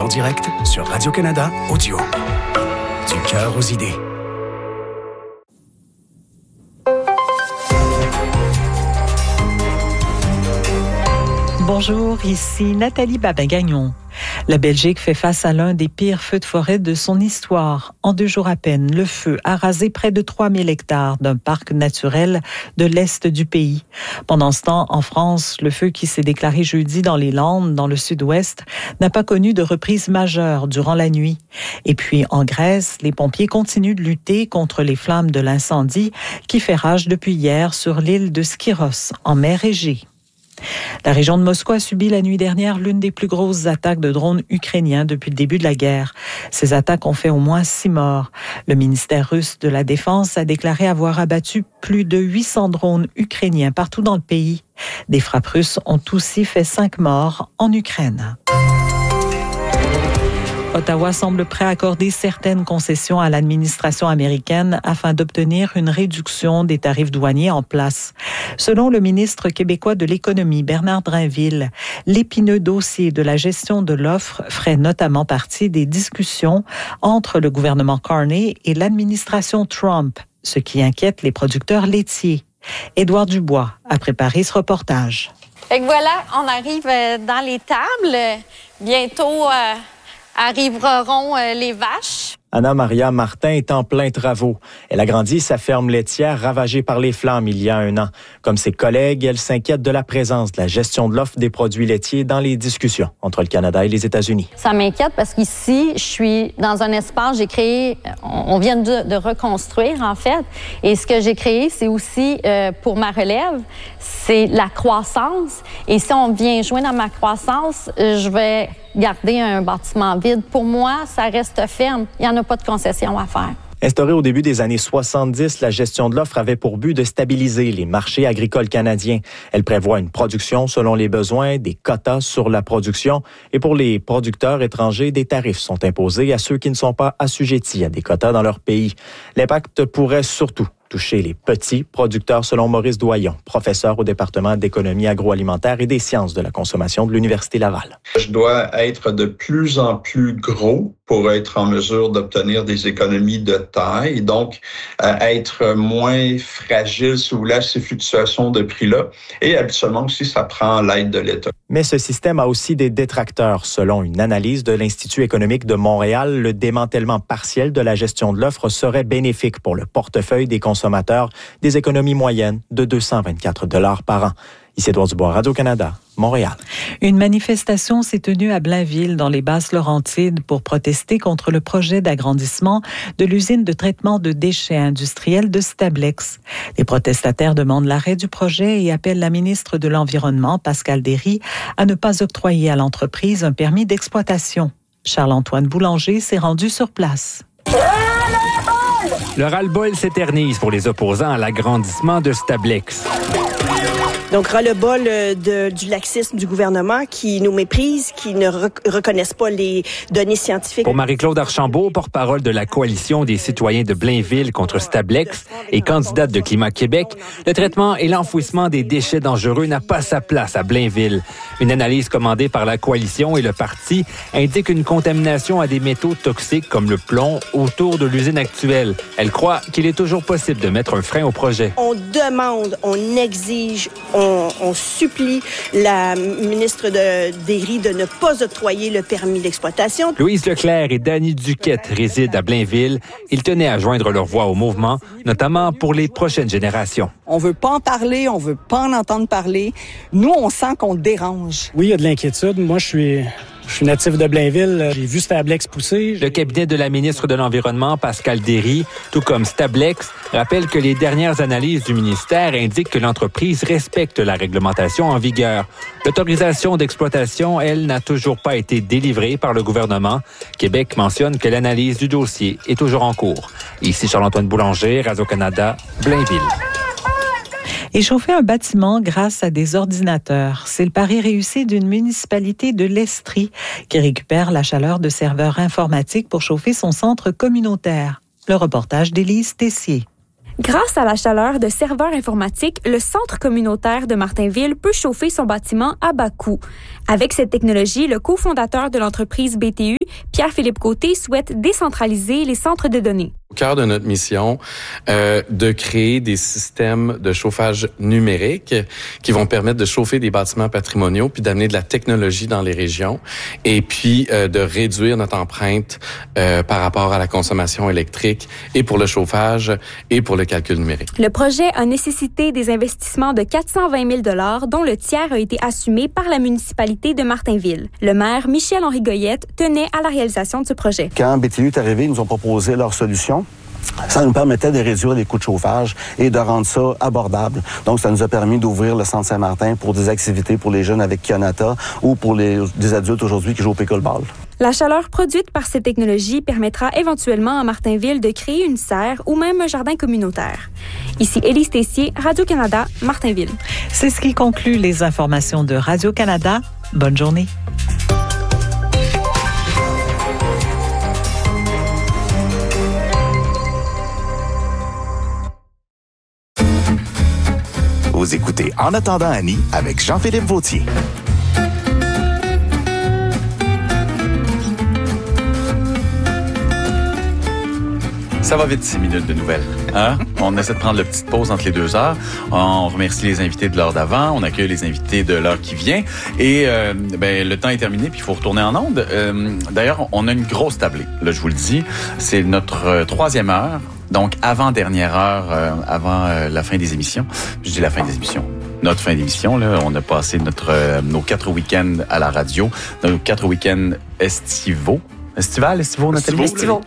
en direct sur Radio-Canada Audio. Du cœur aux idées. Bonjour, ici Nathalie Babin-Gagnon. La Belgique fait face à l'un des pires feux de forêt de son histoire. En 2 jours à peine, le feu a rasé près de 3000 hectares d'un parc naturel de l'est du pays. Pendant ce temps, en France, le feu qui s'est déclaré jeudi dans les Landes, dans le sud-ouest, n'a pas connu de reprise majeure durant la nuit. Et puis, en Grèce, les pompiers continuent de lutter contre les flammes de l'incendie qui fait rage depuis hier sur l'île de Skyros, en mer Égée. La région de Moscou a subi la nuit dernière l'une des plus grosses attaques de drones ukrainiens depuis le début de la guerre. Ces attaques ont fait au moins 6 morts. Le ministère russe de la Défense a déclaré avoir abattu plus de 800 drones ukrainiens partout dans le pays. Des frappes russes ont aussi fait 5 morts en Ukraine. Ottawa semble prêt à accorder certaines concessions à l'administration américaine afin d'obtenir une réduction des tarifs douaniers en place. Selon le ministre québécois de l'Économie, Bernard Drainville, l'épineux dossier de la gestion de l'offre ferait notamment partie des discussions entre le gouvernement Carney et l'administration Trump, ce qui inquiète les producteurs laitiers. Édouard Dubois a préparé ce reportage. Fait que voilà, on arrive dans les tables. Bientôt arriveront les vaches. Anna-Maria Martin est en plein travaux. Elle a grandi sa ferme laitière ravagée par les flammes il y a 1 an. Comme ses collègues, elle s'inquiète de la présence de la gestion de l'offre des produits laitiers dans les discussions entre le Canada et les États-Unis. Ça m'inquiète parce qu'ici, je suis dans un espace, j'ai créé, on vient de reconstruire en fait. Et ce que j'ai créé, c'est aussi pour ma relève, c'est la croissance. Et si on vient jouer dans ma croissance, je vais garder un bâtiment vide. Pour moi, ça reste ferme. Il n'y en a pas de concession à faire. Instaurée au début des années 70, la gestion de l'offre avait pour but de stabiliser les marchés agricoles canadiens. Elle prévoit une production selon les besoins, des quotas sur la production et pour les producteurs étrangers, des tarifs sont imposés à ceux qui ne sont pas assujettis à des quotas dans leur pays. L'impact pourrait surtout toucher les petits producteurs selon Maurice Doyon, professeur au département d'économie agroalimentaire et des sciences de la consommation de l'Université Laval. Je dois être de plus en plus gros pour être en mesure d'obtenir des économies de taille, donc être moins fragile sous ces fluctuations de prix-là. Et habituellement aussi, ça prend l'aide de l'État. Mais ce système a aussi des détracteurs. Selon une analyse de l'Institut économique de Montréal, le démantèlement partiel de la gestion de l'offre serait bénéfique pour le portefeuille des consommateurs, des économies moyennes de 224 $ par an. Ici Édouard Dubois, Radio-Canada, Montréal. Une manifestation s'est tenue à Blainville, dans les Basses-Laurentides, pour protester contre le projet d'agrandissement de l'usine de traitement de déchets industriels de Stablex. Les protestataires demandent l'arrêt du projet et appellent la ministre de l'Environnement, Pascale Derry, à ne pas octroyer à l'entreprise un permis d'exploitation. Charles-Antoine Boulanger s'est rendu sur place. Le ras-le-bol s'éternise pour les opposants à l'agrandissement de Stablex. Donc, ras-le-bol du laxisme du gouvernement qui nous méprise, qui ne reconnaissent pas les données scientifiques. Pour Marie-Claude Archambault, porte-parole de la Coalition des citoyens de Blainville contre Stablex et candidate de Climat Québec, le traitement et l'enfouissement des déchets dangereux n'a pas sa place à Blainville. Une analyse commandée par la Coalition et le parti indique une contamination à des métaux toxiques comme le plomb autour de l'usine actuelle. Elle croit qu'il est toujours possible de mettre un frein au projet. On demande, on exige, on supplie la ministre Derry de ne pas octroyer le permis d'exploitation. Louise Leclerc et Dany Duquette résident à Blainville. Ils tenaient à joindre leur voix au mouvement, notamment pour les prochaines générations. On veut pas en parler, on veut pas en entendre parler. Nous, on sent qu'on dérange. Oui, il y a de l'inquiétude. Moi, je suis natif de Blainville. J'ai vu Stablex pousser. Le cabinet de la ministre de l'Environnement, Pascale Derry, tout comme Stablex, rappelle que les dernières analyses du ministère indiquent que l'entreprise respecte la réglementation en vigueur. L'autorisation d'exploitation, elle, n'a toujours pas été délivrée par le gouvernement. Québec mentionne que l'analyse du dossier est toujours en cours. Ici Charles-Antoine Boulanger, Radio-Canada, Blainville. Échauffer un bâtiment grâce à des ordinateurs, c'est le pari réussi d'une municipalité de l'Estrie qui récupère la chaleur de serveurs informatiques pour chauffer son centre communautaire. Le reportage d'Élise Tessier. Grâce à la chaleur de serveurs informatiques, le centre communautaire de Martinville peut chauffer son bâtiment à bas coût. Avec cette technologie, le cofondateur de l'entreprise BTU Pierre-Philippe Côté souhaite décentraliser les centres de données. Au cœur de notre mission, de créer des systèmes de chauffage numérique qui vont permettre de chauffer des bâtiments patrimoniaux puis d'amener de la technologie dans les régions et puis de réduire notre empreinte par rapport à la consommation électrique et pour le chauffage et pour le calcul numérique. Le projet a nécessité des investissements de 420 000 $, dont le tiers a été assumé par la municipalité de Martinville. Le maire, Michel-Henri Goyette, tenait à la réalisation de ce projet. Quand BTU est arrivé, ils nous ont proposé leur solution. Ça nous permettait de réduire les coûts de chauffage et de rendre ça abordable. Donc, ça nous a permis d'ouvrir le Centre Saint-Martin pour des activités pour les jeunes avec Kionata ou pour des adultes aujourd'hui qui jouent au pickleball. La chaleur produite par cette technologie permettra éventuellement à Martinville de créer une serre ou même un jardin communautaire. Ici Élise Tessier, Radio-Canada, Martinville. C'est ce qui conclut les informations de Radio-Canada. Bonne journée. Vous écoutez En attendant Annie avec Jean-Philippe Vautier. Ça va vite, 6 minutes de nouvelles. Hein? On essaie de prendre la petite pause entre les 2 heures. On remercie les invités de l'heure d'avant. On accueille les invités de l'heure qui vient. Et le temps est terminé, puis il faut retourner en onde. D'ailleurs, on a une grosse tablée. Là, je vous le dis, c'est notre 3e heure. Donc, avant-dernière heure, avant la fin des émissions. Je dis la fin des émissions. Notre fin d'émission, là, on a passé nos 4 week-ends à la radio, nos 4 week-ends estivaux. Estivaux, Nathalie? Estivaux.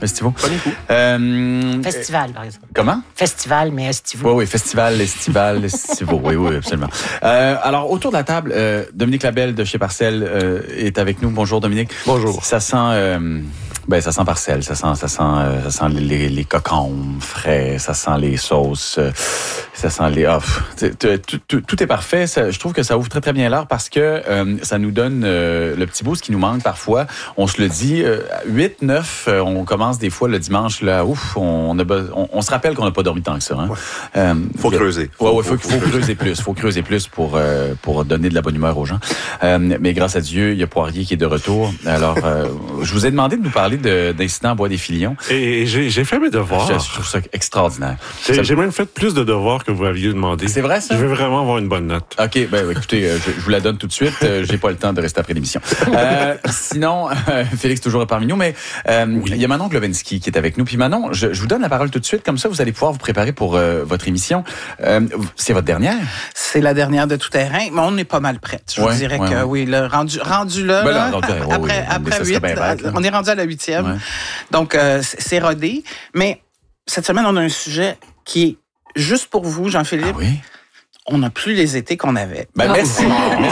Festival, par exemple. Comment? Festival, mais estivaux. Oui, festival, estival, estivaux. Oui, absolument. Alors, autour de la table, Dominique Labelle de chez Parcelle est avec nous. Bonjour, Dominique. Bonjour. Ça sent... ça sent Parcelle, ça sent les cocombes frais, ça sent les sauces, ça sent les... tout est parfait. Je trouve que ça ouvre très, très bien l'heure parce que ça nous donne le petit boost qui nous manque parfois. On se le dit, 8, 9, on commence des fois le dimanche, là, on se rappelle qu'on n'a pas dormi tant que ça. Hein? Faut creuser. Faut creuser plus. Faut creuser plus pour donner de la bonne humeur aux gens. Mais grâce à Dieu, il y a Poirier qui est de retour. Alors, je vous ai demandé de nous parler d'incidents à Bois-des-Filions. Et j'ai fait mes devoirs. Je trouve ça extraordinaire. J'ai même fait plus de devoirs que vous aviez demandé. C'est vrai, ça? Je veux vraiment avoir une bonne note. OK, écoutez, je vous la donne tout de suite. J'ai pas le temps de rester après l'émission. Sinon, Félix toujours est parmi nous, mais il y a Manon Glowinski qui est avec nous. Puis Manon, je vous donne la parole tout de suite. Comme ça, vous allez pouvoir vous préparer pour votre émission. C'est votre dernière? C'est la dernière de Tout terrain, mais on est pas mal prête. Je vous dirais que oui, le rendu là, après 8, on est rendu à la 8e. Ouais. Donc, c'est rodé. Mais cette semaine, on a un sujet qui est juste pour vous, Jean-Philippe. Ah oui? On n'a plus les étés qu'on avait. Merci.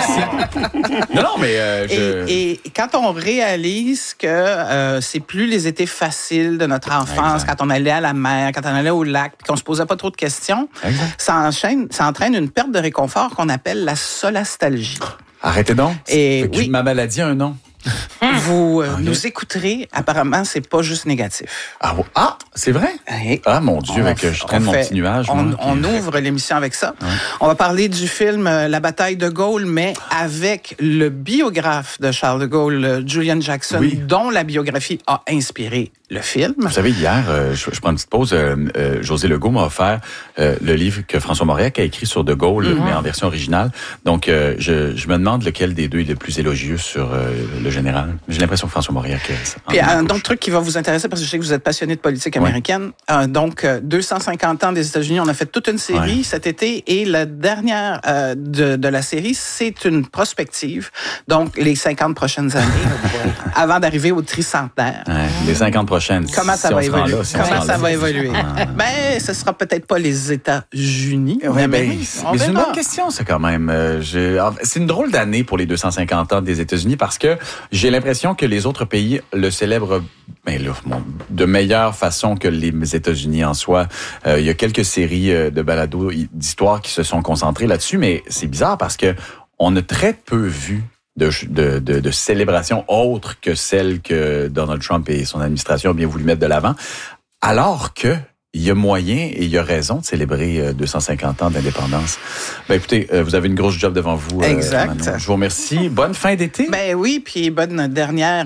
Non, mais et quand on réalise que c'est plus les étés faciles de notre enfance, quand on allait à la mer, quand on allait au lac, puis qu'on se posait pas trop de questions, ça entraîne une perte de réconfort qu'on appelle la solastalgie. Arrêtez donc. Et oui, ma maladie a un nom. Vous nous écouterez. Apparemment, c'est pas juste négatif. Ah, c'est vrai? Ah, mon Dieu, je traîne mon petit nuage. On ouvre l'émission avec ça. Ouais. On va parler du film La bataille de Gaulle, mais avec le biographe de Charles de Gaulle, Julian Jackson, dont la biographie a inspiré le film. Vous savez, hier, je prends une petite pause, José Legault m'a offert le livre que François Mauriac a écrit sur de Gaulle, mais en version originale. Donc, je me demande lequel des deux est le plus élogieux sur le général. J'ai l'impression que François Mauriac... Puis un autre truc qui va vous intéresser, parce que je sais que vous êtes passionné de politique américaine. Donc, 250 ans des États-Unis, on a fait toute une série cet été, et la dernière de la série, c'est une prospective. Donc, les 50 prochaines années, avant d'arriver au tricentenaire. Les 50 prochaines. Comment ça va évoluer? Comment ça va évoluer? Ce sera peut-être pas les États-Unis. Mais c'est une bonne question, ça, quand même. C'est une drôle d'année pour les 250 ans des États-Unis parce que j'ai l'impression que les autres pays le célèbrent de meilleure façon que les États-Unis en soi. Il y a quelques séries de balados d'histoire qui se sont concentrées là-dessus, mais c'est bizarre parce que on a très peu vu de célébrations autres que celles que Donald Trump et son administration ont bien voulu mettre de l'avant, alors que il y a moyen et il y a raison de célébrer 250 ans d'indépendance. Ben écoutez, vous avez une grosse job devant vous. Exact. Je vous remercie. Bonne fin d'été. Ben oui, puis bonne dernière.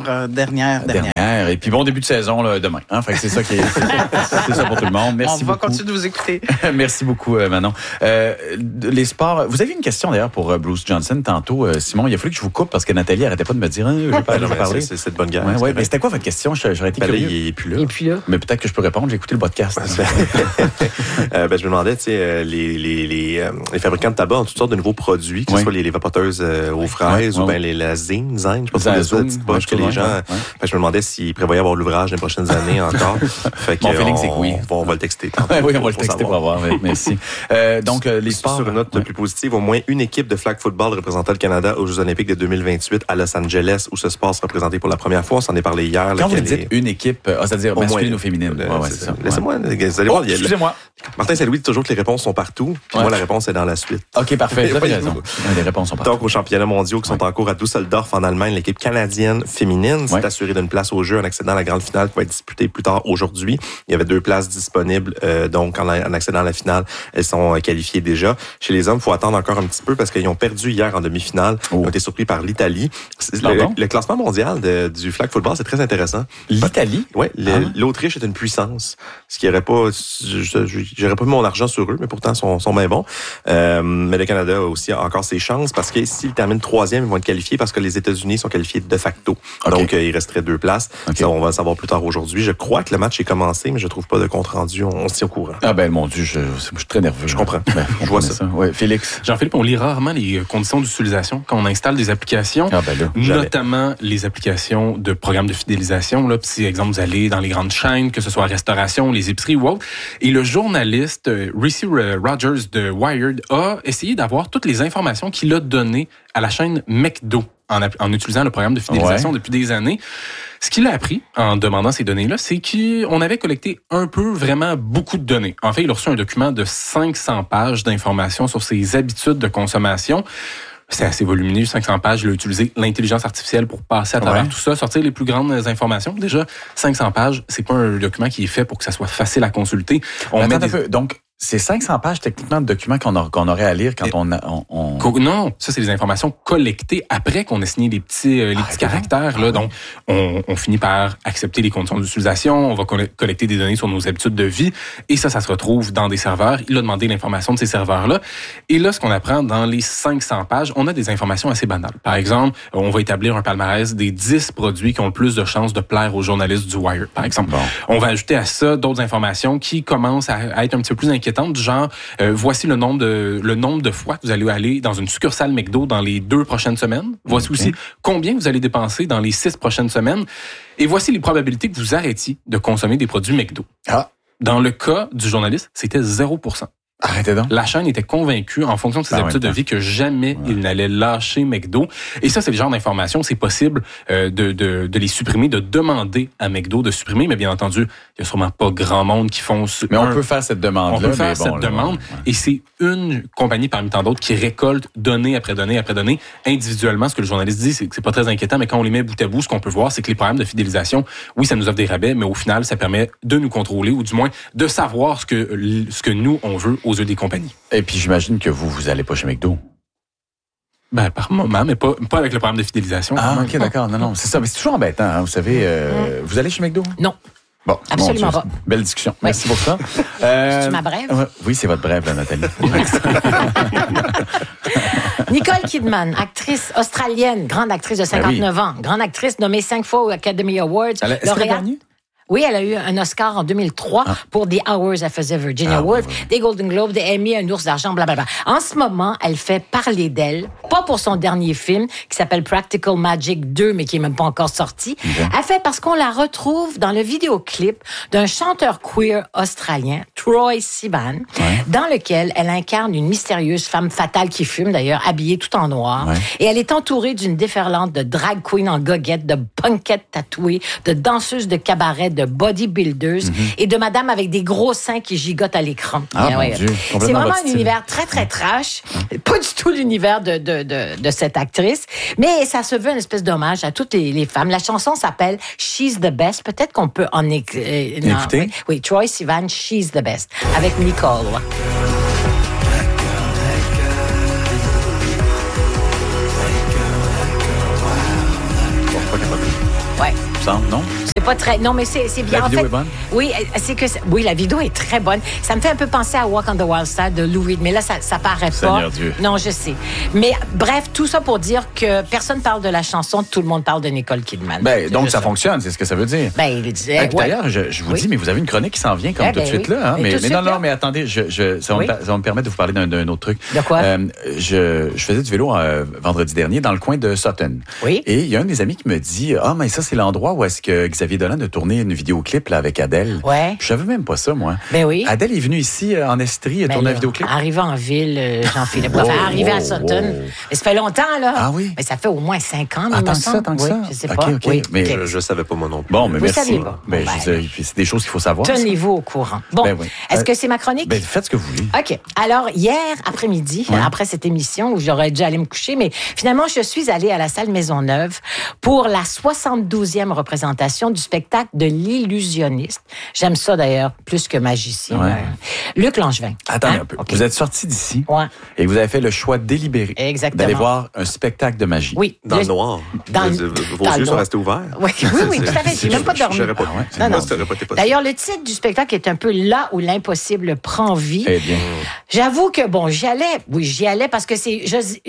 Et puis bon début de saison là, demain. Hein? Fait que c'est ça qui est, c'est ça pour tout le monde. Merci beaucoup. On va continuer de vous écouter. Merci beaucoup, Manon. Les sports. Vous avez une question d'ailleurs pour Bruce Johnson tantôt, Simon. Il a fallu que je vous coupe parce que Nathalie arrêtait pas de me dire, je vais pas parler. C'est de bonne guerre. Ouais, mais c'était quoi votre question? J'aurais été curieux. Il est plus là. Mais peut-être que je peux répondre. J'ai écouté le podcast. Je me demandais, tu sais, les fabricants de tabac ont toutes sortes de nouveaux produits, que ce soit les vapoteuses aux fraises ou bien la zine, je sais pas si c'est la petite poche que les gens. Je me demandais s'ils prévoyaient avoir l'ouvrage dans les prochaines années encore. Fait que mon feeling, c'est que oui. On va le texter. Oui, on va le texter pour avoir. Merci. Donc, les sports. Sur une note plus positive, au moins une équipe de flag football représentant le Canada aux Jeux olympiques de 2028 à Los Angeles, où ce sport sera présenté pour la première fois. On s'en est parlé hier. Quand vous dites une équipe, c'est-à-dire masculine ou féminine. C'est ça. Laissez-moi, vous allez voir. Excusez-moi. Martin Saint-Louis dit toujours que les réponses sont partout. Puis moi, la réponse est dans la suite. OK, parfait. Vous avez raison. Les réponses sont partout. Donc, aux championnats mondiaux qui sont en cours à Düsseldorf, en Allemagne, l'équipe canadienne féminine s'est assurée d'une place au jeu en accédant à la grande finale qui va être disputée plus tard aujourd'hui. Il y avait 2 places disponibles. Donc, en accédant à la finale, elles sont qualifiées déjà. Chez les hommes, il faut attendre encore un petit peu parce qu'ils ont perdu hier en demi-finale. Ils ont été surpris par l'Italie. Le classement mondial du flag football, c'est très intéressant. L'Italie? Oui. L'Autriche est une puissance. Ce qui aurait pas... J'aurais pas mis mon argent sur eux, mais pourtant, sont bien bons. Mais le Canada a aussi encore ses chances parce que s'ils terminent 3e, ils vont être qualifiés parce que les États-Unis sont qualifiés de facto. Okay. Donc, il resterait 2 places. Ça, on va le savoir plus tard aujourd'hui. Je crois que le match est commencé, mais je trouve pas de compte-rendu. On se tient au courant. Ah ben, mon Dieu, je suis très nerveux. Je comprends. Je vois ça. Ouais, Félix. Jean-Philippe, on lit rarement les conditions d'utilisation quand on installe des applications, notamment les applications de programmes de fidélisation. Là, si, exemple, vous allez dans les grandes chaînes, que ce soit la restauration, les épiceries ou autre, et le journaliste Reese Rogers de Wired a essayé d'avoir toutes les informations qu'il a données à la chaîne McDo en utilisant le programme de fidélisation depuis des années. Ce qu'il a appris en demandant ces données-là, c'est qu'on avait collecté vraiment beaucoup de données. En fait, il a reçu un document de 500 pages d'informations sur ses habitudes de consommation. C'est assez volumineux, 500 pages. Il a utilisé l'intelligence artificielle pour passer à travers tout ça, sortir les plus grandes informations. Déjà, 500 pages, c'est pas un document qui est fait pour que ça soit facile à consulter. Donc, c'est 500 pages techniquement de documents qu'on aurait à lire quand on... Non, ça c'est des informations collectées après qu'on ait signé les petits caractères. Là. Donc, on finit par accepter les conditions d'utilisation, on va collecter des données sur nos habitudes de vie, et ça se retrouve dans des serveurs. Il a demandé l'information de ces serveurs-là. Et là, ce qu'on apprend dans les 500 pages, on a des informations assez banales. Par exemple, on va établir un palmarès des 10 produits qui ont le plus de chances de plaire aux journalistes du Wire, par exemple. On va ajouter à ça d'autres informations qui commencent à être un petit peu plus inquiétantes, du genre, voici le nombre de fois que vous allez aller dans une succursale McDo dans les 2 prochaines semaines. Voici aussi combien vous allez dépenser dans les 6 prochaines semaines. Et voici les probabilités que vous arrêtiez de consommer des produits McDo. Dans le cas du journaliste, c'était 0%. Arrêtez donc. La chaîne était convaincue, en fonction de ses habitudes de vie, que jamais il n'allait lâcher McDo. Et ça, c'est le genre d'information, c'est possible de les supprimer, de demander à McDo de supprimer. Mais bien entendu, il y a sûrement pas grand monde qui font... Mais on peut faire cette demande-là. On peut faire cette demande. Et c'est une compagnie parmi tant d'autres qui récolte donnée après donnée après donnée individuellement. Ce que le journaliste dit, c'est que c'est pas très inquiétant, mais quand on les met bout à bout, ce qu'on peut voir, c'est que les programmes de fidélisation, oui, ça nous offre des rabais, mais au final, ça permet de nous contrôler, ou du moins de savoir ce que nous, on veut aux yeux des compagnies. Et puis, j'imagine que vous allez pas chez McDo. Ben, par moment, mais pas avec le programme de fidélisation. Ah, OK, d'accord. Non, c'est ça. Mais c'est toujours embêtant, hein, vous savez. Vous allez chez McDo? Non. Bon, absolument pas. Belle discussion. Oui. Merci pour ça. C'est ma brève? Oui, c'est votre brève, là, Nathalie. Nicole Kidman, actrice australienne, grande actrice de 59 ans, grande actrice nommée 5 fois aux Academy Awards. Est-ce qu'elle a gagné? Oui, elle a eu un Oscar en 2003 pour The Hours, elle faisait Virginia Woolf, des Golden Globes, des Emmy, un ours d'argent, blablabla. En ce moment, elle fait parler d'elle, pas pour son dernier film, qui s'appelle Practical Magic 2, mais qui est même pas encore sorti. Elle fait parce qu'on la retrouve dans le vidéoclip d'un chanteur queer australien, Troye Sivan, dans lequel elle incarne une mystérieuse femme fatale qui fume, d'ailleurs, habillée tout en noir. Et elle est entourée d'une déferlante de drag queen en goguette, de punkettes tatouées, de danseuses de cabaret, de de bodybuilders et de madame avec des gros seins qui gigotent à l'écran. Ah, mon Dieu. C'est vraiment un univers très, très trash. Pas du tout l'univers de cette actrice, mais ça se veut une espèce d'hommage à toutes les femmes. La chanson s'appelle She's the Best. Peut-être qu'on peut en écouter. Oui, Troye Sivan, She's the Best, avec Nicole. Ouais. Non? C'est pas très... Non, mais c'est bien. La vidéo est bonne? Oui, oui, la vidéo est très bonne. Ça me fait un peu penser à Walk on the Wild Side de Lou Reed, mais là, ça paraît Seigneur pas. Dieu. Non, je sais. Mais bref, tout ça pour dire que personne parle de la chanson, tout le monde parle de Nicole Kidman. Donc, ça fonctionne, c'est ce que ça veut dire. D'ailleurs, je vous dis, mais vous avez une chronique qui s'en vient comme tout de suite là. Hein? Mais non, mais attendez, ça va me permettre de vous parler d'un autre truc. De quoi? Je faisais du vélo vendredi dernier dans le coin de Sutton. Oui. Et il y a un de mes amis qui me dit, mais ça, c'est l'endroit où est-ce que Xavier Dolan a tourné une vidéoclip là, avec Adèle. Ouais. Je savais même pas ça, moi. Ben oui. Adèle est venue ici en Estrie tourner un vidéoclip. Arrivé en ville, Jean-Philippe. Arrivé à Sutton. Mais ça fait longtemps, là. Ah oui? Mais ça fait au moins 5 ans, tant que ça. Je sais pas. OK. Mais je savais pas, moi non plus. Bon, mais vous merci. saviez pas. C'est des choses qu'il faut savoir. Tenez-vous au courant. Bon, est-ce que c'est ma chronique? Faites ce que vous voulez. OK. Alors, hier après-midi, après cette émission où j'aurais dû aller me coucher, mais finalement, je suis allée à la salle Maisonneuve pour la 72e représentation du spectacle de l'illusionniste. J'aime ça, d'ailleurs, plus que magicien. Ouais. Luc Langevin. Attendez un peu. Okay. Vous êtes sorti d'ici et vous avez fait le choix délibéré d'aller voir un spectacle de magie. Oui. Dans le noir. Vos yeux sont restés ouverts. Oui, tout à fait. J'ai même pas dormi. Non. D'ailleurs, le titre du spectacle est un peu là où l'impossible prend vie. Eh bien. J'avoue que, j'y allais parce que c'est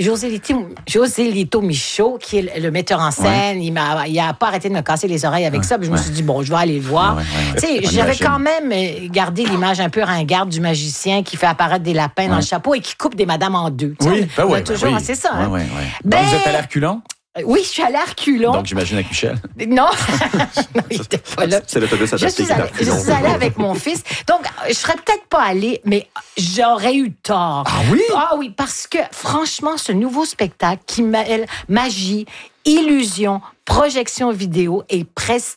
José Lito Michaud qui est le metteur en scène. Il a pas arrêté de me casser les oreilles avec ça. Puis je me suis dit, je vais aller le voir. J'avais quand même gardé l'image un peu ringarde du magicien qui fait apparaître des lapins dans le chapeau et qui coupe des madames en deux. Toujours, c'est ça. Donc, vous êtes allé à reculons? Oui, je suis allée à reculons. Donc, j'imagine avec Michel. Non, il n'était pas là. C'est l'autobus adapté. Je suis allée avec mon fils. Donc, je serais peut-être pas allée, mais j'aurais eu tort. Ah oui? Ah oui, parce que, franchement, ce nouveau spectacle qui mêle magie, illusion, projection vidéo et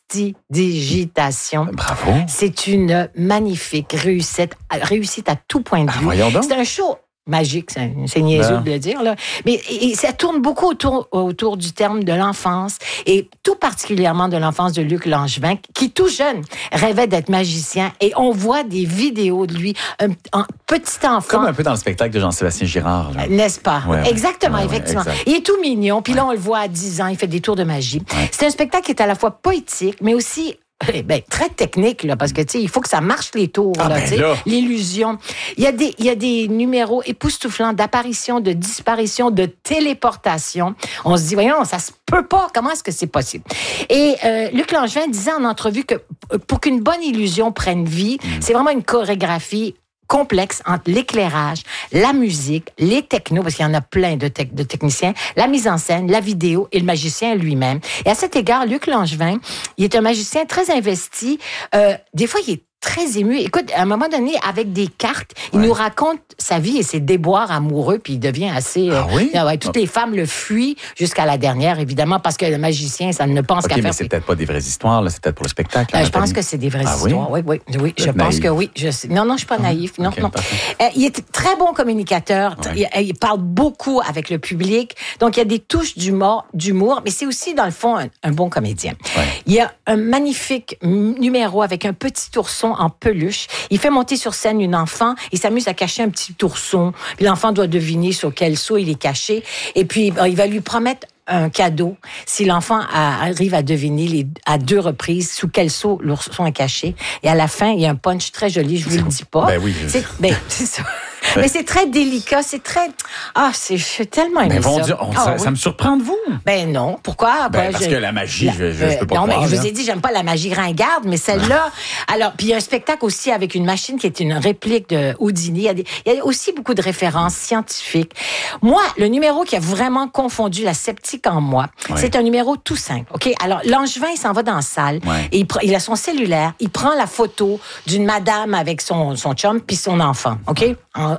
prestidigitation. Bravo. C'est une magnifique réussite à tout point de vue. Voyons donc. C'est un show magique, c'est niaiseux de le dire, là. Mais ça tourne beaucoup autour du terme de l'enfance, et tout particulièrement de l'enfance de Luc Langevin, qui, tout jeune, rêvait d'être magicien, et on voit des vidéos de lui, un petit enfant. Comme un peu dans le spectacle de Jean-Sébastien Girard. Là. N'est-ce pas? Exactement, effectivement. Exact. Il est tout mignon, puis là, on le voit à 10 ans, il fait des tours de magie. C'est un spectacle qui est à la fois poétique, mais aussi très technique, là, parce que, tu sais, il faut que ça marche les tours, l'illusion. Il y a des numéros époustouflants d'apparition, de disparition, de téléportation. On se dit, voyons, ça se peut pas. Comment est-ce que c'est possible? Et Luc Langevin disait en entrevue que pour qu'une bonne illusion prenne vie, c'est vraiment une chorégraphie complexe entre l'éclairage, la musique, les technos, parce qu'il y en a plein de techniciens, la mise en scène, la vidéo et le magicien lui-même. Et à cet égard, Luc Langevin, il est un magicien très investi. Des fois, il est très ému. Écoute, à un moment donné, avec des cartes, il nous raconte sa vie et ses déboires amoureux, puis il devient assez... toutes les femmes le fuient jusqu'à la dernière, évidemment, parce que le magicien, ça ne pense qu'à faire... mais c'est peut-être pas des vraies histoires, là, c'est peut-être pour le spectacle. Je pense que c'est des vraies histoires. Oui, je pense que oui. Non, je suis pas naïf. Non. Il est très bon communicateur. Il parle beaucoup avec le public. Donc, il y a des touches d'humour, mais c'est aussi, dans le fond, un bon comédien. Il y a un magnifique numéro avec un petit ourson en peluche. Il fait monter sur scène une enfant. Il s'amuse à cacher un petit ourson. Puis l'enfant doit deviner sur quel seau il est caché. Et puis, il va lui promettre un cadeau si l'enfant arrive à deviner à 2 reprises sous quel seau l'ourson est caché. Et à la fin, il y a un punch très joli. Je vous le dis pas. C'est ça. Mais c'est très délicat, c'est très... je suis tellement aimée ça. Ça me surprend de vous. Ben non, pourquoi? Parce que la magie, je peux pas croire. Non, mais je vous ai dit, j'aime pas la magie ringarde, mais celle-là... Alors, puis il y a un spectacle aussi avec une machine qui est une réplique de Houdini. Il y a aussi beaucoup de références scientifiques. Moi, le numéro qui a vraiment confondu la sceptique en moi, c'est un numéro tout simple, OK? Alors, Langevin, il s'en va dans la salle, et il a son cellulaire, il prend la photo d'une madame avec son chum puis son enfant, OK?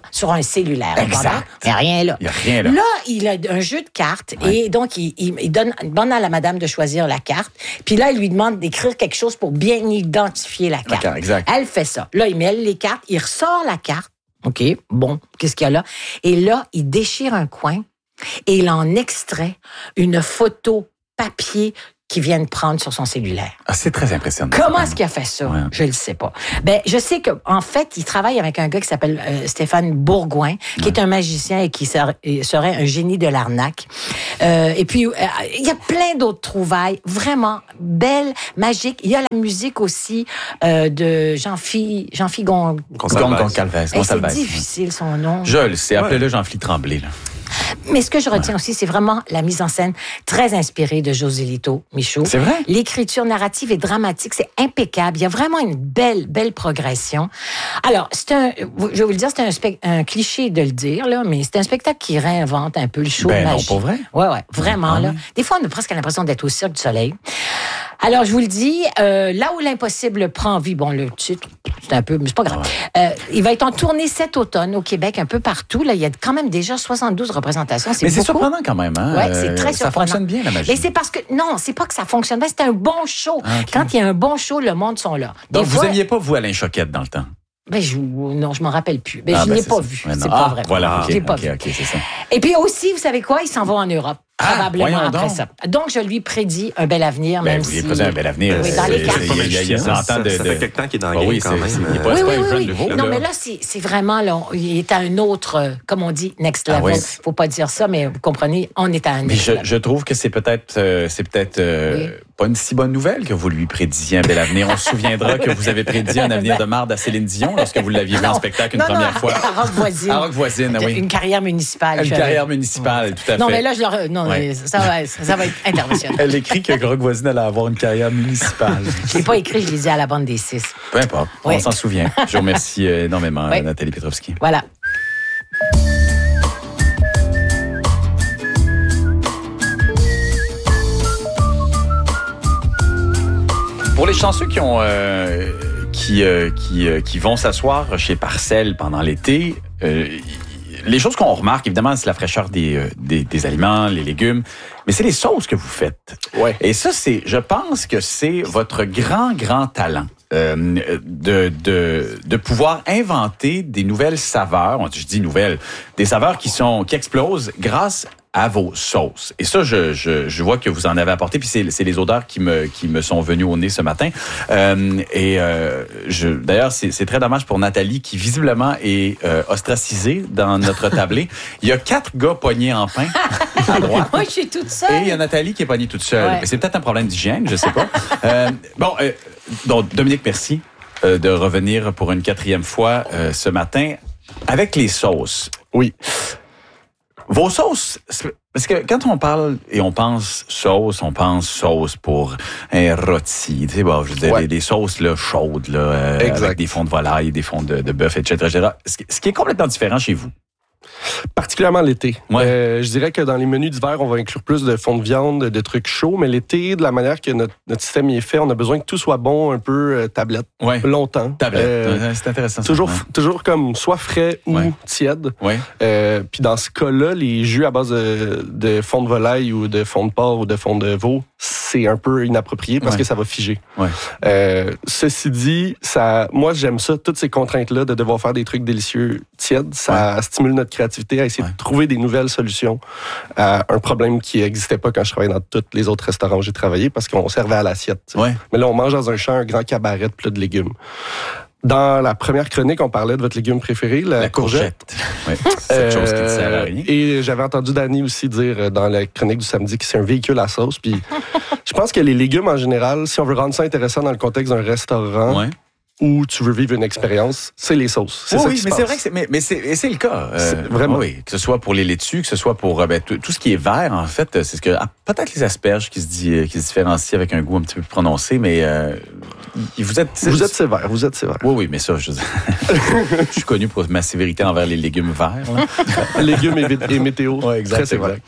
sur un cellulaire. Exact. Il n'y a rien là. Il n'y a rien là. Là, il a un jeu de cartes et donc il demande à la madame de choisir la carte. Puis là, il lui demande d'écrire quelque chose pour bien identifier la carte. Exact. Elle fait ça. Là, il mêle les cartes, il ressort la carte. OK, bon, qu'est-ce qu'il y a là? Et là, il déchire un coin et il en extrait une photo papier qu'il vient de prendre sur son cellulaire. Ah, c'est très impressionnant. Comment est-ce qu'il a fait ça? Ouais. Je ne le sais pas. Ben, je sais qu'en fait, il travaille avec un gars qui s'appelle Stéphane Bourgoin, qui est un magicien et qui serait un génie de l'arnaque. Et puis, il y a plein d'autres trouvailles, vraiment belles, magiques. Il y a la musique aussi de Jean-Philippe Goncalves. C'est difficile, son nom. Je le sais. Appelez-le Jean-Philippe Tremblay, là. Mais ce que je retiens aussi, c'est vraiment la mise en scène très inspirée de José Lito Michaud. C'est vrai? L'écriture narrative et dramatique, c'est impeccable. Il y a vraiment une belle progression. Alors, je vais vous le dire, c'est un cliché de le dire, là, mais c'est un spectacle qui réinvente un peu le show de magie. Non, pour vrai? Ouais, vraiment, là. Des fois, on a presque l'impression d'être au Cirque du Soleil. Alors, je vous le dis, là où l'impossible prend vie, bon, le titre, c'est un peu, mais c'est pas grave. Il va être en tournée cet automne au Québec, un peu partout. Là, il y a quand même déjà 72 représentations. Mais c'est surprenant quand même, hein? Oui, c'est très surprenant. Ça fonctionne bien, la magie. Mais c'est parce que, non, c'est pas que ça fonctionne bien, c'est un bon show. Ah, okay. Quand il y a un bon show, le monde sont là. Donc, vous n'aimiez pas, vous, Alain Choquette, dans le temps? Ben, non, je m'en rappelle plus. Ben, je ne l'ai pas vu. Ouais, c'est pas vrai. Voilà, je l'ai pas vu. OK, c'est ça. Et puis aussi, vous savez quoi? Ils s'en vont en Europe. Probablement après ça. Donc, je lui prédis un bel avenir, même si... Vous lui un bel avenir. Oui, dans les cartes. Il y a 100 ans de... Ça fait quelque temps qu'il est dans le game, quand même. Oui. Non, mais là, c'est vraiment... Là, il est à un autre, comme on dit, next level. Faut pas dire ça, mais vous comprenez, on est à un next level. Je trouve que c'est peut-être pas une si bonne nouvelle que vous lui prédisiez un bel avenir. On se souviendra que vous avez prédit un avenir de marde à Céline Dion lorsque vous l'aviez vu en spectacle une première fois. À Roque-Voisine. À Roque-Voisine, oui. Une carrière municipale. Une carrière municipale, tout à fait. Non, mais là, ça va être international. Elle écrit que Roque-Voisine allait avoir une carrière municipale. Je l'ai pas écrit, je l'ai dit à la bande des 6. Peu importe, on s'en souvient. Je vous remercie énormément, Nathalie Petrovski. Voilà. Pour les chanceux qui vont s'asseoir chez Parcelles pendant l'été, les choses qu'on remarque, évidemment, c'est la fraîcheur des aliments, les légumes, mais c'est les sauces que vous faites. Ouais. Et ça, je pense que c'est votre grand talent. De pouvoir inventer des nouvelles saveurs, je dis nouvelles, des saveurs qui explosent grâce à vos sauces. Et ça, je vois que vous en avez apporté, puis c'est les odeurs qui me sont venues au nez ce matin. D'ailleurs, c'est très dommage pour Nathalie, qui visiblement est ostracisée dans notre tablé. Il y a 4 gars poignés en pain à droite. Moi, je suis toute seule. Et il y a Nathalie qui est poignée toute seule. Ouais. C'est peut-être un problème d'hygiène, je sais pas. Donc, Dominique, merci de revenir pour une 4e fois ce matin avec les sauces. Oui. Vos sauces, parce que quand on parle et on pense sauce pour un rôti, tu sais, bon, je veux dire, des sauces là, chaudes, là, avec des fonds de volaille, des fonds de bœuf, etc. Ce qui est complètement différent chez vous. Particulièrement l'été. Ouais. Je dirais que dans les menus d'hiver, on va inclure plus de fonds de viande, de trucs chauds, mais l'été, de la manière que notre système y est fait, on a besoin que tout soit bon, un peu tablette, longtemps. Tablette, c'est intéressant. Toujours comme soit frais ou tiède. Ouais. Puis dans ce cas-là, les jus à base de fond de volaille ou de fond de porc ou de fond de veau, c'est un peu inapproprié parce que ça va figer. Ouais. Ceci dit, moi j'aime ça, toutes ces contraintes-là de devoir faire des trucs délicieux tièdes, ça stimule notre créativité à essayer de trouver des nouvelles solutions à un problème qui n'existait pas quand je travaillais dans tous les autres restaurants où j'ai travaillé parce qu'on servait à l'assiette. Ouais. Mais là, on mange dans un champ un grand cabaret de plats de légumes. Dans la première chronique, on parlait de votre légume préféré, la courgette. Oui, cette chose qui ne sert à rien. Et j'avais entendu Dany aussi dire dans la chronique du samedi que c'est un véhicule à sauce. Puis je pense que les légumes en général, si on veut rendre ça intéressant dans le contexte d'un restaurant, où tu veux vivre une expérience, c'est les sauces. C'est ça qui se passe. C'est vrai que c'est le cas. Vraiment. Oui, que ce soit pour les laitues, que ce soit pour tout ce qui est vert, en fait, c'est ce que peut-être les asperges qui se différencient avec un goût un petit peu plus prononcé, mais vous êtes sévère. Oui, mais ça, je suis connu pour ma sévérité envers les légumes verts. Légumes et météo. Oui, exact. Très sévère.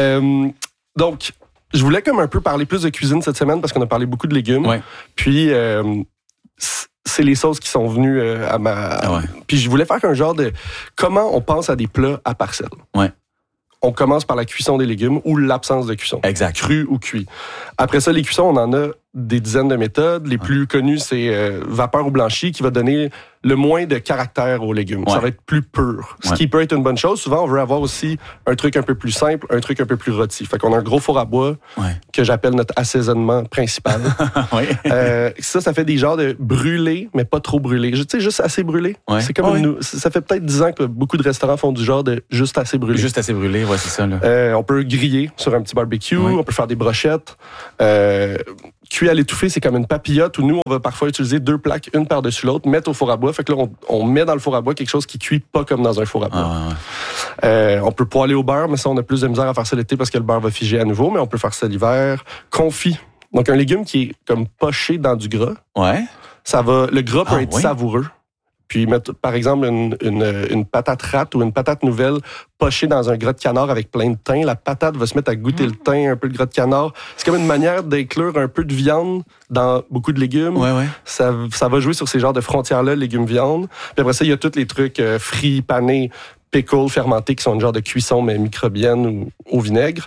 Donc, je voulais comme un peu parler plus de cuisine cette semaine parce qu'on a parlé beaucoup de légumes. Ouais. Puis c'est les sauces qui sont venues à ma... Puis je voulais faire un genre de... Comment on pense à des plats à parcelles. Ouais. On commence par la cuisson des légumes ou l'absence de cuisson. Exact. Cru ou cuit. Après ça, les cuissons, on en a des dizaines de méthodes. Les plus connues, c'est vapeur ou blanchi, qui va donner le moins de caractère aux légumes. Ça va être plus pur. Ce qui peut être une bonne chose. Souvent, on veut avoir aussi un truc un peu plus simple, un truc un peu plus rôti. Fait qu'on a un gros four à bois que j'appelle notre assaisonnement principal. Ça fait des genres de brûlés, mais pas trop brûlés. Tu sais, juste assez brûlés. C'est comme ça fait peut-être 10 ans que beaucoup de restaurants font du genre de juste assez brûlé. Juste assez brûlé, c'est ça. Là. On peut griller sur un petit barbecue, on peut faire des brochettes. Cuit à l'étouffée, c'est comme une papillote où nous, on va parfois utiliser 2 plaques, une par-dessus l'autre, mettre au four à bois. Fait que là, on met dans le four à bois quelque chose qui cuit pas comme dans un four à bois. On peut poêler au beurre, mais ça, on a plus de misère à faire ça l'été parce que le beurre va figer à nouveau, mais on peut faire ça l'hiver. Confit. Donc, un légume qui est comme poché dans du gras. Le gras peut être savoureux. Puis mettre, par exemple, une patate rate ou une patate nouvelle pochée dans un gras de canard avec plein de thym. La patate va se mettre à goûter le thym, un peu le gras de canard. C'est comme une manière d'inclure un peu de viande dans beaucoup de légumes. Ça va jouer sur ces genres de frontières-là, légumes-viande. Puis après ça, il y a tous les trucs frits, panés, pickles, fermentés, qui sont une genre de cuisson, mais microbienne ou au vinaigre.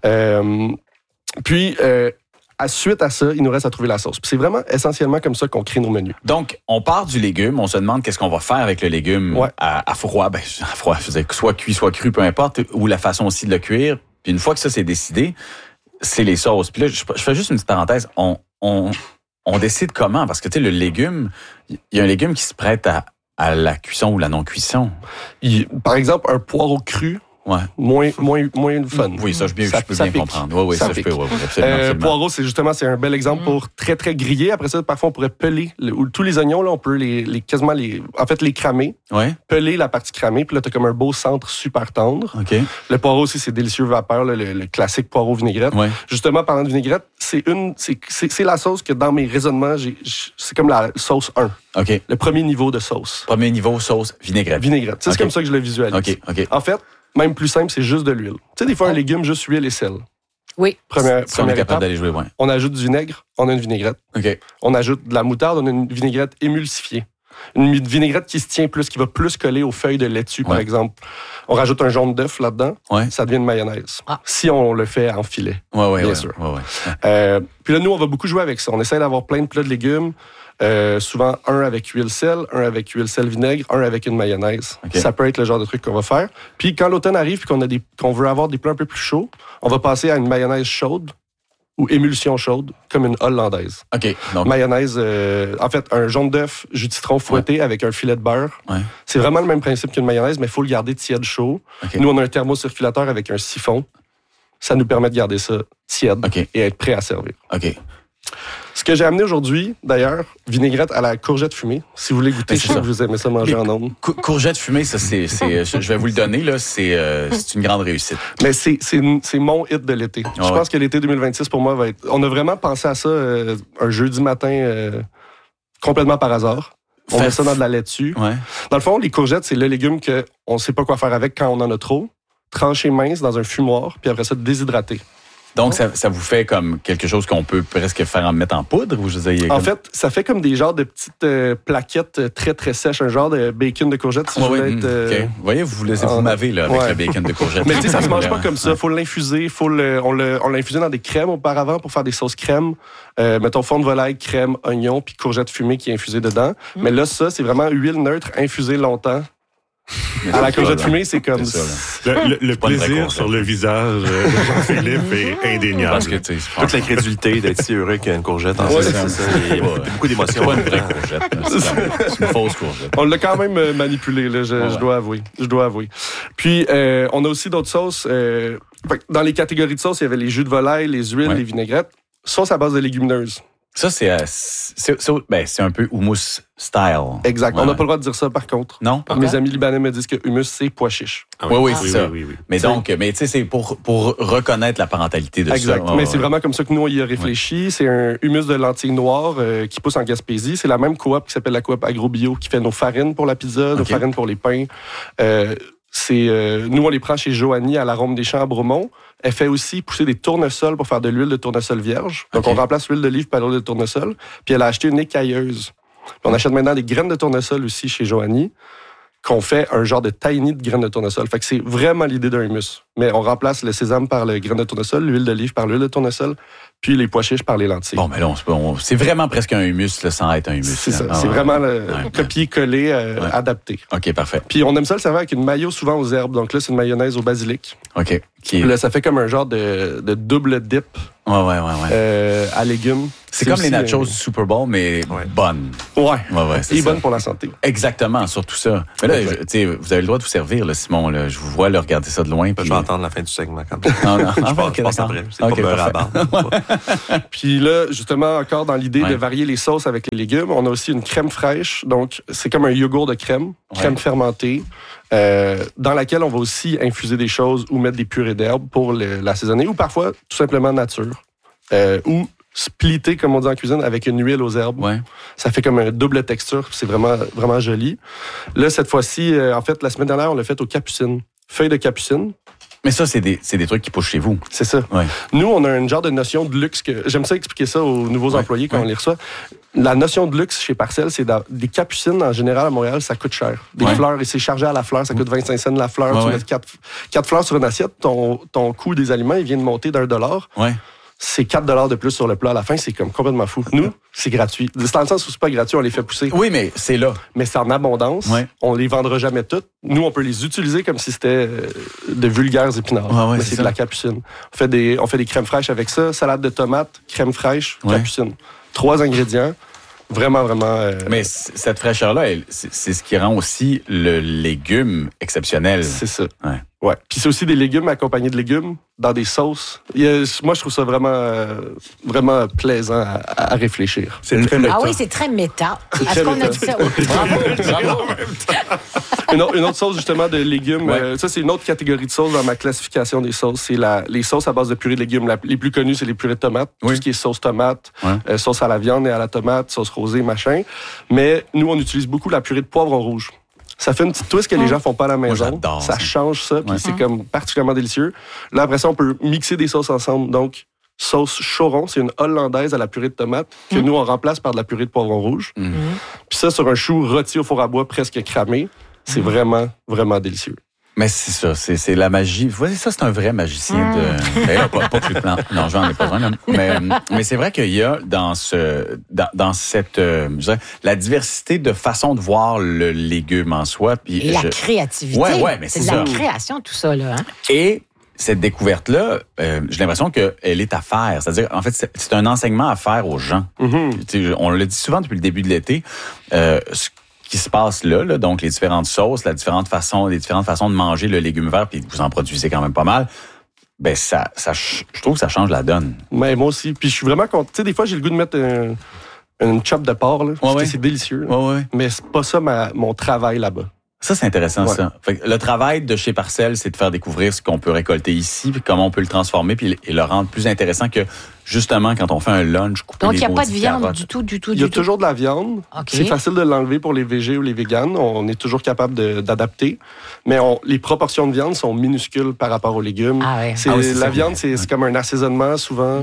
Suite à ça, il nous reste à trouver la sauce. Puis c'est vraiment essentiellement comme ça qu'on crée nos menus. Donc, on part du légume, on se demande qu'est-ce qu'on va faire avec le légume à froid. À froid, je veux dire, soit cuit, soit cru, peu importe, ou la façon aussi de le cuire. Puis une fois que ça c'est décidé, c'est les sauces. Puis là, je fais juste une petite parenthèse. On décide comment? Parce que, tu sais, le légume, il y a un légume qui se prête à la cuisson ou la non-cuisson. Par exemple, un poireau cru, moins le fun. Oui, ça, je peux bien comprendre. Oui, ça je peux, absolument. Poireau, c'est un bel exemple pour très, très griller. Après ça, parfois, on pourrait peler tous les oignons, là, on peut les cramer. Peler la partie cramée, puis là, t'as comme un beau centre super tendre. Le poireau aussi, c'est délicieux vapeur, là, le classique poireau vinaigrette. Justement, parlant de vinaigrette, c'est la sauce que dans mes raisonnements, c'est comme la sauce 1. Le premier niveau de sauce. Premier niveau, sauce vinaigrette. C'est comme ça que je le visualise. En fait, même plus simple, c'est juste de l'huile. Tu sais, des fois, un légume, juste huile et sel. Oui. Première on est capable d'aller jouer, On ajoute du vinaigre, on a une vinaigrette. On ajoute de la moutarde, on a une vinaigrette émulsifiée. Une vinaigrette qui se tient plus, qui va plus coller aux feuilles de laitue, par exemple. On rajoute un jaune d'œuf là-dedans, ça devient une mayonnaise. Si on le fait en filet, bien sûr. Puis là, nous, on va beaucoup jouer avec ça. On essaie d'avoir plein de plats de légumes. Souvent, un avec huile-sel, un avec huile-sel-vinaigre, un avec une mayonnaise. Ça peut être le genre de truc qu'on va faire. Puis quand l'automne arrive et qu'on veut avoir des plats un peu plus chauds, on va passer à une mayonnaise chaude ou émulsion chaude, comme une hollandaise. Donc... Mayonnaise, en fait, un jaune d'œuf, jus de citron fouetté avec un filet de beurre. C'est vraiment le même principe qu'une mayonnaise, mais il faut le garder tiède chaud. Nous, on a un thermocirculateur avec un siphon. Ça nous permet de garder ça tiède et être prêt à servir. Ce que j'ai amené aujourd'hui, d'ailleurs, vinaigrette à la courgette fumée. Si vous voulez goûter, je sais que vous aimez ça manger en ondes. Courgette fumée, ça, je vais vous le donner, là, c'est une grande réussite. Mais c'est mon hit de l'été. Je pense que l'été 2026, pour moi, va être... On a vraiment pensé à ça un jeudi matin, complètement par hasard. On met ça dans de la laitue. Dans le fond, les courgettes, c'est le légume qu'on ne sait pas quoi faire avec quand on en a trop. Tranché mince dans un fumoir, puis après ça, déshydraté. Donc, ça vous fait comme quelque chose qu'on peut presque faire mettre en poudre? Ou en fait, ça fait comme des genres de petites plaquettes très, très sèches, un genre de bacon de courgette. Si je voulais être, Vous voyez, vous m'avez là, avec le bacon de courgette. Mais tu sais, ça se mange pas comme ça. Il faut l'infuser. On l'a infusé dans des crèmes auparavant pour faire des sauces crème. Mettons fond de volaille, crème, oignon, puis courgette fumée qui est infusée dedans. Mais là, ça, c'est vraiment huile neutre infusée longtemps. À la courgette fumée, c'est comme... Le plaisir sur le visage de Jean-Philippe est indéniable. Parce que, toute l'incrédulité d'être si heureux qu'il y a une courgette. En fait, c'est ça. Il y a beaucoup d'émotions. C'est pas une vraie courgette. C'est une fausse courgette. On l'a quand même manipulé, là, je dois avouer. Puis, on a aussi d'autres sauces. Dans les catégories de sauces, il y avait les jus de volaille, les huiles, les vinaigrettes. Sauce à base de légumineuses. Ça, c'est un peu hummus style. Exact. On n'a pas le droit de dire ça, par contre. Non? Mes amis libanais me disent que hummus, c'est pois chiche. Oui, c'est ça. Oui. Mais donc, tu sais, c'est pour reconnaître la parentalité de ça. Exact. Mais c'est vraiment comme ça que nous, on y a réfléchi. C'est un hummus de lentilles noires qui pousse en Gaspésie. C'est la même coop qui s'appelle la coop AgroBio qui fait nos farines pour la pizza, nos farines pour les pains. Nous, on les prend chez Joanie à l'Arôme des Champs à Bromont. Elle fait aussi pousser des tournesols pour faire de l'huile de tournesol vierge. Donc, on remplace l'huile d'olive par l'huile de tournesol. Puis, elle a acheté une écailleuse On achète maintenant des graines de tournesol aussi chez Joanie, qu'on fait un genre de tiny de graines de tournesol. Fait que c'est vraiment l'idée d'un humus. Mais on remplace le sésame par le graine de tournesol, l'huile d'olive par l'huile de tournesol, puis les pois chiches par les lentilles. Bon, mais là, c'est vraiment presque un humus, là, sans être un humus. C'est ça. C'est vraiment le copier-coller adapté. OK, parfait. Puis on aime ça le servir avec une mayo souvent aux herbes. Donc là, c'est une mayonnaise au basilic. OK. Là, ça fait comme un genre de double dip. À légumes. C'est comme les nachos du Super Bowl, mais bonnes. Ouais. C'est et bonnes pour la santé. Exactement, surtout ça. Mais là, vous avez le droit de vous servir, là, Simon. Là. Je vous vois regarder ça de loin. Je vais attendre la fin du segment quand même. Non. Je passe après. C'est pas beurre à barbe. Puis là, justement, encore dans l'idée de varier les sauces avec les légumes, on a aussi une crème fraîche. Donc, c'est comme un yogourt de crème fermentée, dans laquelle on va aussi infuser des choses ou mettre des purées d'herbes pour l'assaisonner, ou parfois, tout simplement nature. Ou splitter, comme on dit en cuisine, avec une huile aux herbes. Ça fait comme une double texture, c'est vraiment, vraiment joli. Là, cette fois-ci, en fait, la semaine dernière, on l'a fait aux capucines. Feuilles de capucine. Mais ça, c'est des trucs qui poussent chez vous. C'est ça. Nous, on a une genre de notion de luxe. J'aime ça expliquer ça aux nouveaux employés quand on les reçoit. La notion de luxe chez Parcelles, c'est des capucines, en général, à Montréal, ça coûte cher. Des fleurs, et c'est chargé à la fleur, ça coûte 25 cents la fleur. Tu mets 4 fleurs sur une assiette, ton coût des aliments, il vient de monter d'$1. C'est 4 $ de plus sur le plat à la fin, c'est comme complètement fou. Nous, c'est gratuit. C'est dans le sens où c'est pas gratuit, on les fait pousser. Oui, mais c'est là. Mais c'est en abondance. On les vendra jamais toutes. Nous, on peut les utiliser comme si c'était de vulgaires épinards. Mais c'est de la capucine. On fait des crèmes fraîches avec ça, salade de tomates, crème fraîche, capucine. 3 ingrédients. Vraiment, vraiment... Mais cette fraîcheur-là, c'est ce qui rend aussi le légume exceptionnel. C'est ça. Ouais. Puis c'est aussi des légumes accompagnés de légumes dans des sauces. Moi, je trouve ça vraiment, vraiment plaisant à réfléchir. C'est très méta. Ah oui, c'est très méta. Est-ce qu'on a dit ça? Bravo. Une autre sauce, justement, de légumes. Ça, c'est une autre catégorie de sauces dans ma classification des sauces. C'est les sauces à base de purée de légumes. Les plus connues, c'est les purées de tomates. Tout ce qui est sauce tomate, sauce à la viande et à la tomate, sauce rosée, machin. Mais nous, on utilise beaucoup la purée de poivron rouge. Ça fait une petite twist que les gens font pas à la maison. Moi, ça change ça, puis c'est comme particulièrement délicieux. Là, après ça, on peut mixer des sauces ensemble. Donc, sauce choron, c'est une hollandaise à la purée de tomate que nous, on remplace par de la purée de poivron rouge. Puis ça, sur un chou rôti au four à bois presque cramé, c'est vraiment, vraiment délicieux. Mais c'est ça, c'est la magie. Vous voyez, ça, c'est un vrai magicien de... Ben là, pas plus plan. Non, j'en ai pas besoin. Mais c'est vrai qu'il y a dans cette, je dirais, la diversité de façon de voir le légume en soi. Puis et la créativité. Ouais, mais c'est de la création, tout ça, là. Hein? Et cette découverte-là, j'ai l'impression qu'elle est à faire. C'est-à-dire, en fait, c'est un enseignement à faire aux gens. On le dit souvent depuis le début de l'été. Qui se passe là, donc les différentes sauces, les différentes façons de manger le légume vert, puis vous en produisez quand même pas mal. Ben je trouve que ça change la donne. Mais moi aussi. Puis je suis vraiment content. Tu sais, des fois j'ai le goût de mettre une chop de porc là, parce que c'est délicieux. Mais c'est pas ça mon travail là-bas. Ça, c'est intéressant, ça. Fait que le travail de chez Parcelles, c'est de faire découvrir ce qu'on peut récolter ici, puis comment on peut le transformer, puis et le rendre plus intéressant que, justement, quand on fait un lunch, couper donc, des il n'y a pas de viande carottes. du tout. Il y a toujours de la viande. Okay. C'est facile de l'enlever pour les végés ou les véganes. On est toujours capable d'adapter. Mais les proportions de viande sont minuscules par rapport aux légumes. La viande, c'est comme un assaisonnement, souvent.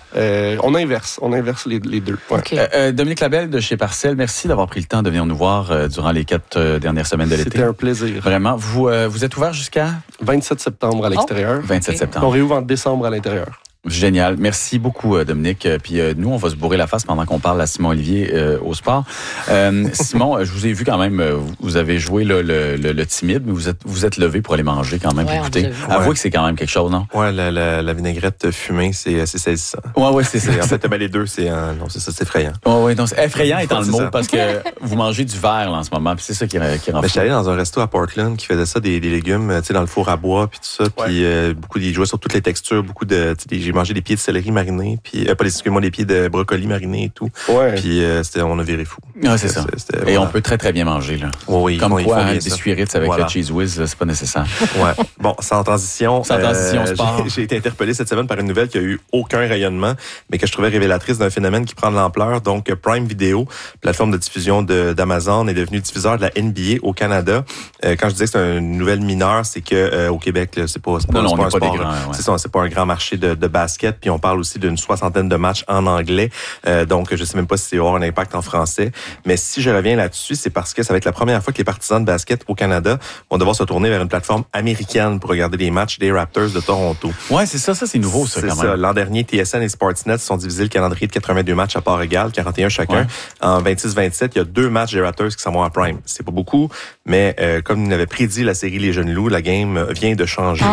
On inverse les deux. Okay. Dominique Labelle de chez Parcelles, merci d'avoir pris le temps de venir nous voir durant les 4 dernières semaines de l'été. C'était un plaisir. Vraiment. Vous êtes ouvert jusqu'à? 27 septembre à l'extérieur. 27 septembre. On réouvre en décembre à l'intérieur. Génial. Merci beaucoup, Dominique. Puis nous, on va se bourrer la face pendant qu'on parle à Simon Olivier au sport. Simon, je vous ai vu quand même, vous avez joué le timide, mais vous êtes levé pour aller manger quand même. Écoutez, avouez que c'est quand même quelque chose, non? Ouais, la vinaigrette fumée, c'est saisissant. Ouais, c'est ça. En fait, les deux, c'est effrayant. Ouais, donc c'est effrayant étant le mot parce que vous mangez du verre là, en ce moment, puis c'est ça qui rend fou. J'étais allé dans un resto à Portland qui faisait ça, des légumes, tu sais, dans le four à bois, puis tout ça, puis ils jouaient sur toutes les textures, j'ai mangé des pieds de céleri marinés, puis des pieds de brocoli marinés et tout. Puis on a viré fou. Ah, c'est ça. Et on peut très très bien manger là. Oui, comme quoi, des biscuits Ritz avec le cheese whiz, c'est pas nécessaire. Bon, sans transition sport. J'ai été interpellé cette semaine par une nouvelle qui a eu aucun rayonnement, mais que je trouvais révélatrice d'un phénomène qui prend de l'ampleur. Donc, Prime Video, plateforme de diffusion d'Amazon, est devenu diffuseur de la NBA au Canada. Quand je disais que c'est une nouvelle mineure, c'est que au Québec, là, c'est pas un sport. C'est pas un grand marché de base. basket, puis on parle aussi d'une 60aine de matchs en anglais. Donc, je sais même pas si c'est avoir un impact en français. Mais si je reviens là-dessus, c'est parce que ça va être la première fois que les partisans de basket au Canada vont devoir se tourner vers une plateforme américaine pour regarder les matchs des Raptors de Toronto. Ouais, c'est ça. Ça, c'est nouveau, ça, quand même. C'est ça. L'an dernier, TSN et Sportsnet se sont divisés le calendrier de 82 matchs à part égale, 41 chacun. Ouais. En 26-27, il y a 2 matchs des Raptors qui s'en vont à Prime. C'est pas beaucoup, mais comme nous l'avait prédit la série Les Jeunes Loups, la game vient de changer.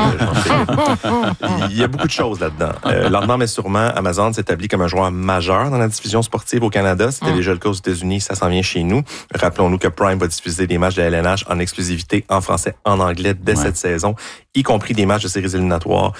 Il y a beaucoup de choses là-dedans. Lentement mais sûrement, Amazon s'établit comme un joueur majeur dans la diffusion sportive au Canada. C'était déjà le cas aux États-Unis, ça s'en vient chez nous. Rappelons-nous que Prime va diffuser des matchs de la LNH en exclusivité en français, en anglais dès cette saison, y compris des matchs de séries éliminatoires.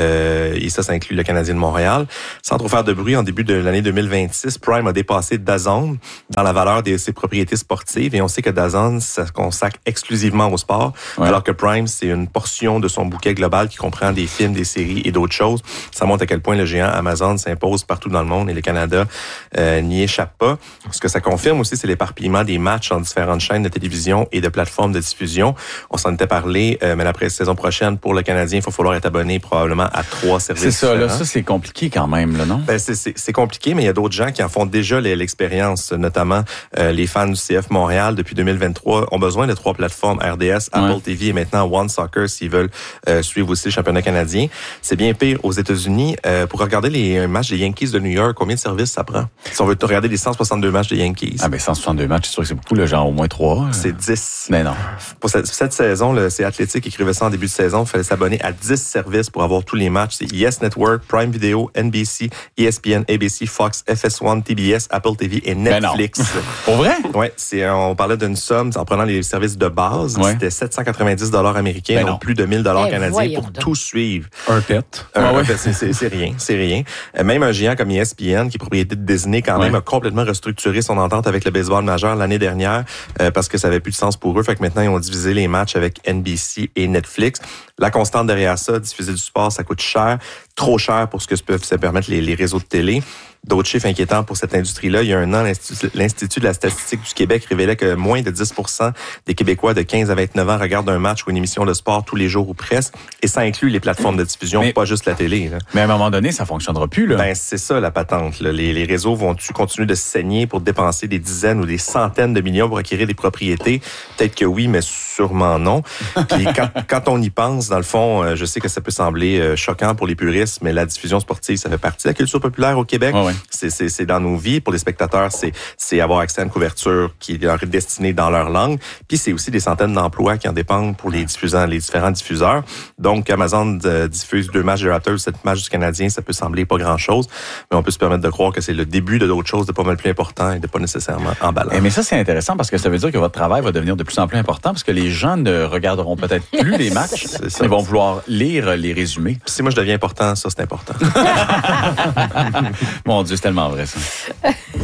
Et ça inclut le Canadien de Montréal. Sans trop faire de bruit, en début de l'année 2026, Prime a dépassé DAZN dans la valeur de ses propriétés sportives. Et on sait que DAZN, ça se consacre exclusivement au sport, alors que Prime, c'est une portion de son bouquet global qui comprend des films, des séries et d'autres choses. Ça montre à quel point le géant Amazon s'impose partout dans le monde et le Canada n'y échappe pas. Ce que ça confirme aussi, c'est l'éparpillement des matchs en différentes chaînes de télévision et de plateformes de diffusion. On s'en était parlé, mais la saison prochaine, pour le Canadien, il va falloir être abonné probablement à 3 services. C'est ça, là, ça c'est compliqué quand même, là, non? Ben, c'est compliqué, mais il y a d'autres gens qui en font déjà l'expérience, notamment les fans du CF Montréal depuis 2023 ont besoin de 3 plateformes, RDS, Apple TV et maintenant One Soccer s'ils veulent suivre aussi le championnat canadien. C'est bien pire aux États-Unis. Pour regarder les matchs des Yankees de New York, combien de services ça prend? Si on veut regarder les 162 matchs des Yankees. Ah ben 162 matchs, c'est sûr que c'est beaucoup, là, genre au moins 3. C'est 10. Mais non. Pour cette saison, c'est Athletic qui écrivait ça en début de saison, il fallait s'abonner à 10 services pour avoir tous les matchs. C'est Yes Network, Prime Video, NBC, ESPN, ABC, Fox, FS1, TBS, Apple TV et Netflix. Pour vrai? Ouais, on parlait d'une somme en prenant les services de base, c'était 790 $ américains, donc plus de 1000 $ canadiens pour tout suivre. Un pet. C'est rien. Même un géant comme ESPN, qui est propriété de Disney, quand même, a complètement restructuré son entente avec le baseball majeur l'année dernière parce que ça avait plus de sens pour eux. Fait que maintenant, ils ont divisé les matchs avec NBC et Netflix. La constante derrière ça, diffuser du sport, ça coûte cher, trop cher pour ce que peuvent se permettre les réseaux de télé. D'autres chiffres inquiétants pour cette industrie-là. Il y a un an, l'Institut de la statistique du Québec révélait que moins de 10% des Québécois de 15 à 29 ans regardent un match ou une émission de sport tous les jours ou presque. Et ça inclut les plateformes de diffusion, pas juste la télé. Là. Mais à un moment donné, ça fonctionnera plus. Là. Ben, c'est ça la patente. Là. Les réseaux vont-tu continuer de saigner pour dépenser des dizaines ou des centaines de millions pour acquérir des propriétés? Peut-être que oui, mais sûrement non. Puis quand on y pense, dans le fond, je sais que ça peut sembler choquant pour les puristes, mais la diffusion sportive, ça fait partie de la culture populaire au Québec. C'est dans nos vies. Pour les spectateurs, c'est avoir accès à une couverture qui leur est destinée dans leur langue. Puis c'est aussi des centaines d'emplois qui en dépendent pour les différents diffuseurs. Donc, Amazon diffuse 2 matchs des Raptors, 7 matchs du Canadien, ça peut sembler pas grand-chose, mais on peut se permettre de croire que c'est le début de d'autres choses de pas mal plus important et de pas nécessairement emballant. Mais ça, c'est intéressant parce que ça veut dire que votre travail va devenir de plus en plus important parce que les gens ne regarderont peut-être plus les matchs, ils vont vouloir lire les résumés. Puis si moi je deviens important, ça c'est important. Mon Dieu, c'est tellement vrai ça.